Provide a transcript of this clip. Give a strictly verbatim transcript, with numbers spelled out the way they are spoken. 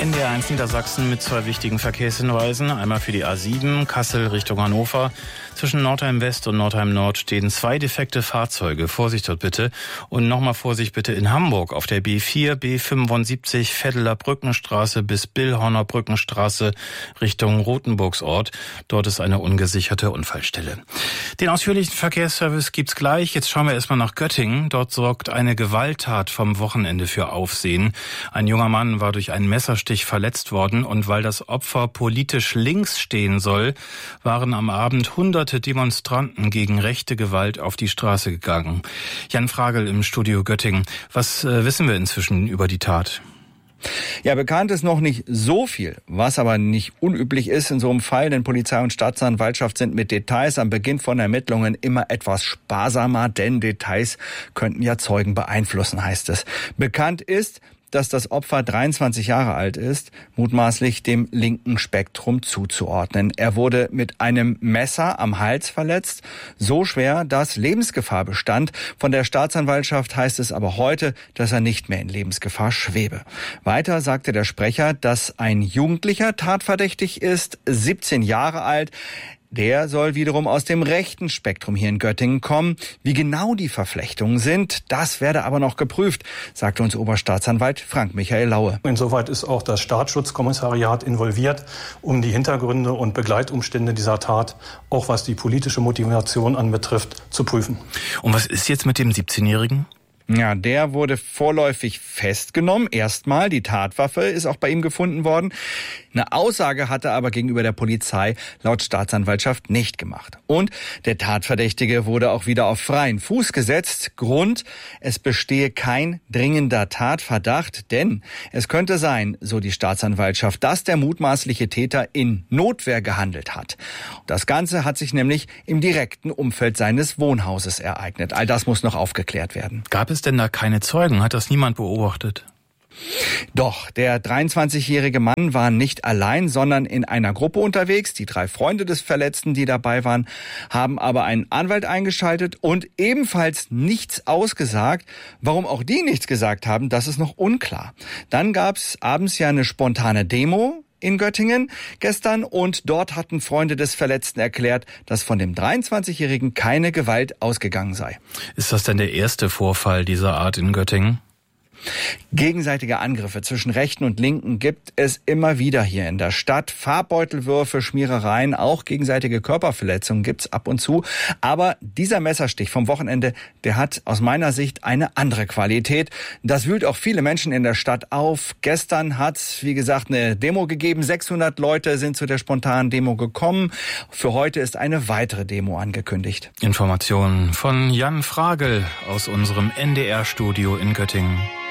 N D R eins Niedersachsen mit zwei wichtigen Verkehrshinweisen. Einmal für die A sieben, Kassel Richtung Hannover. Zwischen Nordheim West und Nordheim Nord stehen zwei defekte Fahrzeuge. Vorsicht dort bitte. Und nochmal Vorsicht bitte in Hamburg auf der B vier, B fünfundsiebzig, Vetteler Brückenstraße bis Billhorner Brückenstraße Richtung Rothenburgsort. Dort ist eine ungesicherte Unfallstelle. Den ausführlichen Verkehrsservice gibt's gleich. Jetzt schauen wir erstmal nach Göttingen. Dort sorgt eine Gewalttat vom Wochenende für Aufsehen. Ein junger Mann war durch einen Messerstich verletzt worden und weil das Opfer politisch links stehen soll, waren am Abend hunderte Demonstranten gegen rechte Gewalt auf die Straße gegangen. Jan Fragel im Studio Göttingen. Was äh, wissen wir inzwischen über die Tat? Ja, bekannt ist noch nicht so viel, was aber nicht unüblich ist in so einem Fall, denn Polizei und Staatsanwaltschaft sind mit Details am Beginn von Ermittlungen immer etwas sparsamer, denn Details könnten ja Zeugen beeinflussen, heißt es. Bekannt ist, dass das Opfer dreiundzwanzig Jahre alt ist, mutmaßlich dem linken Spektrum zuzuordnen. Er wurde mit einem Messer am Hals verletzt, so schwer, dass Lebensgefahr bestand. Von der Staatsanwaltschaft heißt es aber heute, dass er nicht mehr in Lebensgefahr schwebe. Weiter sagte der Sprecher, dass ein Jugendlicher tatverdächtig ist, siebzehn Jahre alt. Der soll wiederum aus dem rechten Spektrum hier in Göttingen kommen. Wie genau die Verflechtungen sind, das werde aber noch geprüft, sagte uns Oberstaatsanwalt Frank-Michael Laue. Insoweit ist auch das Staatsschutzkommissariat involviert, um die Hintergründe und Begleitumstände dieser Tat, auch was die politische Motivation anbetrifft, zu prüfen. Und was ist jetzt mit dem siebzehnjährigen? Ja, der wurde vorläufig festgenommen. Erstmal, die Tatwaffe ist auch bei ihm gefunden worden. Eine Aussage hat er aber gegenüber der Polizei laut Staatsanwaltschaft nicht gemacht. Und der Tatverdächtige wurde auch wieder auf freien Fuß gesetzt. Grund, es bestehe kein dringender Tatverdacht, denn es könnte sein, so die Staatsanwaltschaft, dass der mutmaßliche Täter in Notwehr gehandelt hat. Das Ganze hat sich nämlich im direkten Umfeld seines Wohnhauses ereignet. All das muss noch aufgeklärt werden. Gab es denn da keine Zeugen? Hat das niemand beobachtet? Doch, der dreiundzwanzigjährige Mann war nicht allein, sondern in einer Gruppe unterwegs. Die drei Freunde des Verletzten, die dabei waren, haben aber einen Anwalt eingeschaltet und ebenfalls nichts ausgesagt. Warum auch die nichts gesagt haben, das ist noch unklar. Dann gab es abends ja eine spontane Demo in Göttingen gestern und dort hatten Freunde des Verletzten erklärt, dass von dem dreiundzwanzigjährigen keine Gewalt ausgegangen sei. Ist das denn der erste Vorfall dieser Art in Göttingen? Gegenseitige Angriffe zwischen Rechten und Linken gibt es immer wieder hier in der Stadt. Farbbeutelwürfe, Schmierereien, auch gegenseitige Körperverletzungen gibt's ab und zu. Aber dieser Messerstich vom Wochenende, der hat aus meiner Sicht eine andere Qualität. Das wühlt auch viele Menschen in der Stadt auf. Gestern hat's, wie gesagt, eine Demo gegeben. sechshundert Leute sind zu der spontanen Demo gekommen. Für heute ist eine weitere Demo angekündigt. Informationen von Jan Fragel aus unserem N D R-Studio in Göttingen.